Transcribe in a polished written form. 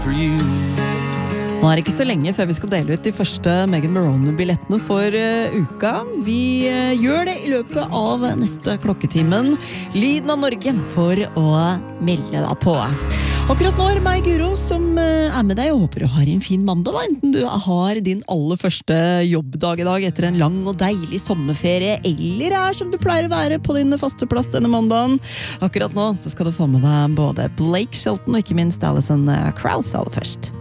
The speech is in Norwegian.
for you. Nå det ikke så lenge før vi skal dele ut de første Megan Moroney-billettene for uka. Vi gjør det i løpet av neste klokketimen. Lyden av Norge for å melde deg på. Akkurat nå det meg, Guro, som med deg. Jeg håper du har en fin mandag, da. Enten du har din aller første jobbdag i dag etter en lang og deilig sommerferie, eller som du pleier å være på din faste plass denne mandagen. Akkurat nå så skal du få med deg både Blake Shelton og ikke minst Alison Krauss aller først.